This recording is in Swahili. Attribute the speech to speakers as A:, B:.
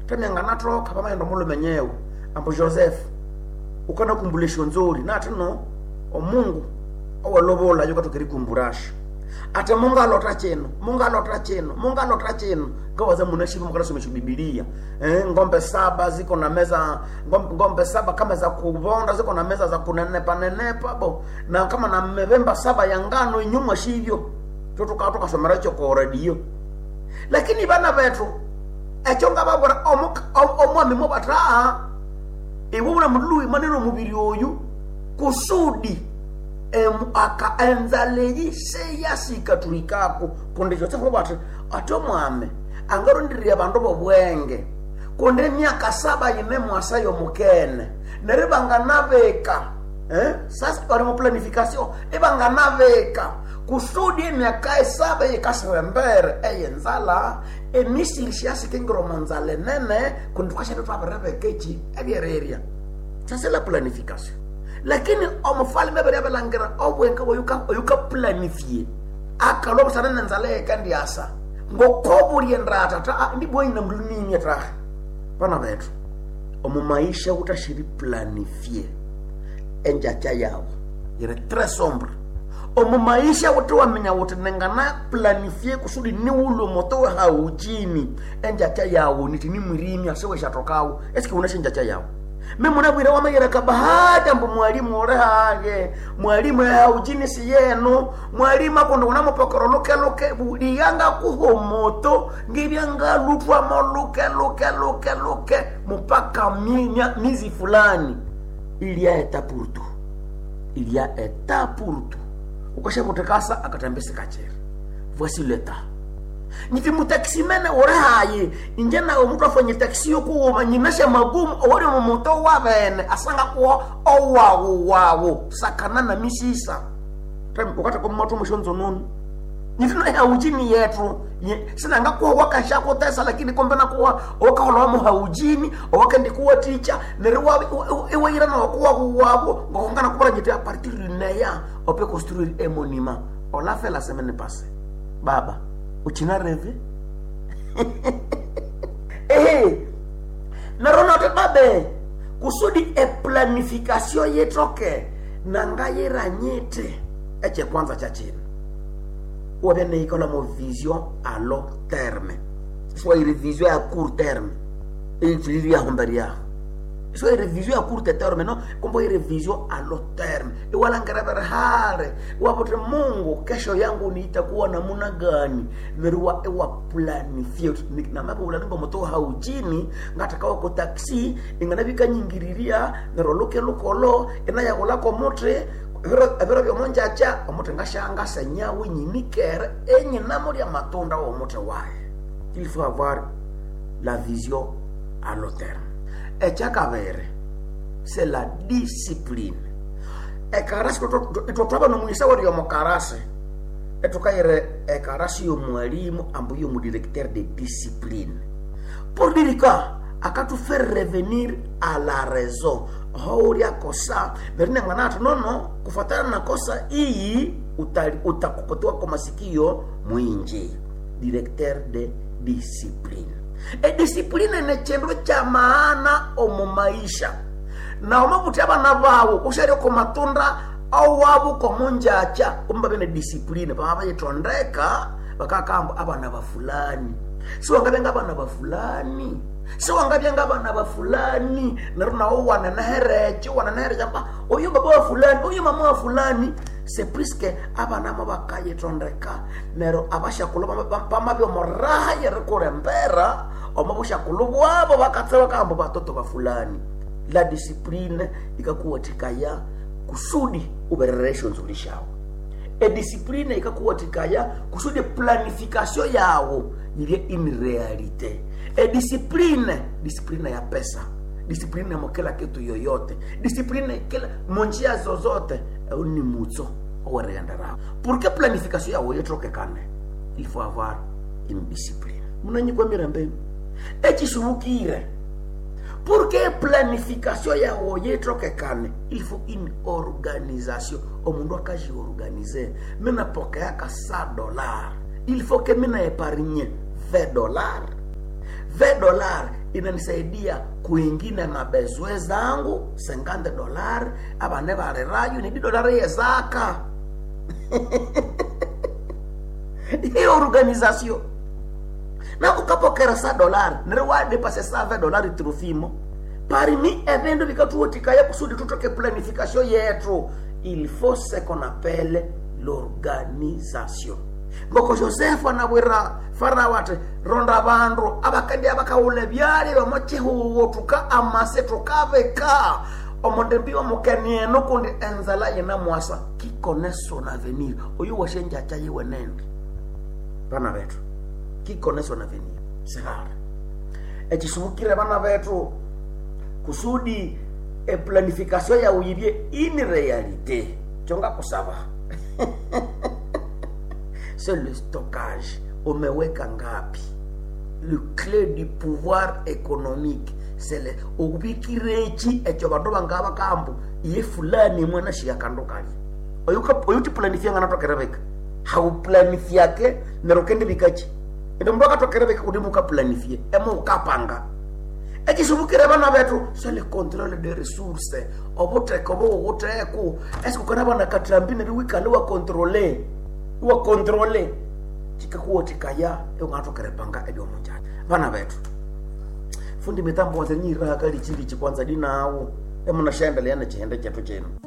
A: tena nganatroka pama ndo mulo menyewe ambo Joseph ukana kumbulisho nzuri na tino omungu owalobola yuka tukirikumburash ata mungu alota cheno gawaza munashi mukala somesha Biblia ngombe 7 ziko na meza ngombe 7 kama za kubonda ziko na meza za kunenepa bo na kama na mebemba 7 ya ngano inyuma shivyo tutoka somera cho ko radio lakini bana betu echonga babora omwami mo batra iwuna mudui maneno mubiri oyu kusudi aka enzaleji seyasika turikako kondejo tafo batu atomwame angaro ndiri abantu bobwenge konde myaka 7 yime mwasayo mukene neribanga naveka sasa kwa mo planification ibanga naveka kusudi myaka 7 yikasembere eyenzala emisiri shasike ngromanzale nene kundukasha twabarebekechi ebyereria sasa la planification lakini omufalme berebelangira obwenka oyuka planifie akalo sana nzale kandi asa ngokoburi endrata ta ndi boyina mlunini atra bana betu omumaisha utashiri planifie enjacha yao ire très sombre omumaisha wamenya wotenengana planifie kusudi ni ulo moto haujini enjacha yao nitini mwirimi asewe shatokao eski unashe enjacha yao memuna bwira wamayera kabahata mbu mwalimu orehage mwalimu ya ujini si yenu mwalimu akondo unamopokoro loke budi yanga kuhomoto ngirianga lutwa moluke mpaka mizi fulani il y a état pour tout ukasha kutekasa akatambese kachera voici l'état niti mutaksimene orahaye injena omuntu afanye taxi yoku manyinasha magumu owari mumoto wabene asanga ko owawo sakana na misisa tem ukata ko moto mushonzo nono nifuna ya ujini yetu sina ngakwa wakasha ko tesa lakini kombe na ko okahola mu haujini okende kuwa teacher neriwa ewaira na ko wabo ngokangana kubara jete a partir de ya on peut construire un monument on l'a fait la semaine passée baba uchina rêve narona te babe kusudi e planification yetroke nangaye ranyete eche kwanza cha chini wabene ikola mo vision à long terme soit une vision à court terme et il y a homberia soit une vision à court terme non kombo ile vision à long terme e wala ngarabara hare wapote Mungu kesho yangu nitakuwa namuna gani neriwa ewa planifie na mapo ulango moto haujini ngatakao ko taxi inganabika nyingiriria neroloke lokolo enaya kolako motre Avero vyo monja cha omote ngashanga sanyawe nyinikere enyi namori ya matunda wa omote wae. Il faut avoir la vision à long terme. Et chakavere c'est la discipline. E karasi tutotaba no munisa wari yo mokarase. E tukaire e karasi yo mwalimu ambuyo mu directeur de discipline. Pour dire quoi akatu faire revenir à la raison. Hauria kosa berine nganato nono kufatana na kosa hii utakokotoa kwa masikio mwinji directeur de discipline discipline ne chendo cha maana omumaisha na omabutaba nabawo ushari ko matunda au wabu ko munjacha kumba bene discipline baba yetondeka bakakamba abana bafulani so ngabenga abana bafulani so ngabyenga abana bafulani naruna wana nahereche ba oyo baba wa fulani oyo mama wa fulani c'est presque abana mabakaye tondeka nero abasha kuloba bamabyo moraha yerekorembera omabusha kulubwa abo bakatsewa kambo batoto ba fulani la discipline ikakuwa tikaya kusudi ubererations ulishao discipline ikakuwa tikaya kusudi planification yao ile in realite discipline ya pesa, discipline ya mokela kitu yoyote, discipline kila monjia zozote ni mutso owerendara. Pour que planification ya woyetroke kane, il faut avoir une discipline. Munanyi kwa mirembe echishurukire. Pour que planification ya woyetroke kane, il faut une organisation. Omundu akaji organiser. Mena pokea ka $100. Il faut que mena épargne $20. $20 inanisaidia kuingine mabezwe zangu $50 abane barerayo ni $1 yezaka. Hiyo organisation na ukapokera $1 nirewade pase $7 trufimo parmi evento vikatuotika ya kusudi tutoke planification yetu. Il faut ce qu'on appelle l'organisation. Ngoko Joseph anabwera farawate ronda bandu abakandi abakaule byali bamoche huwo tuka amase tukaveka omondembi omukenie nokundi enzala yena mwasa qui connaît son avenir oyo washenja chaye wenende bana betu qui connaît son avenir c'est rare ekisumukire bana betu kusudi e planification ya uyibye ini réalité chonga kusaba. C'est le stockage. Umeweka ngapi? Le clé du pouvoir économique c'est le ubikirechi echo bandu bangaba kambu ye fulani mwana shia kandokali oyuti planifia ngana tokerebeka hau planifia ke nerokende bikachi ndo mboka tokerebeka kudimuka planifia emo ukapanga ekisubukire bana betu c'est le contrôle des ressources obote kobo oboteku est-ce que kana bana katrambine biwikale wa contrôler chikakuwa chikaya ngato kerepanga edo munjani bana betu fundi mitambo wazanyira kali chili chikwanza dinawo emuna shendele yana chihende chetu chenu.